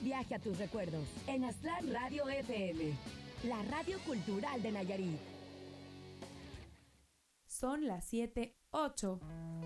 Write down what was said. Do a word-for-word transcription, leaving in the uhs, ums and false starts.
Viaje a tus recuerdos en Aztlán Radio F M, la radio cultural de Nayarit. Son las siete, ocho.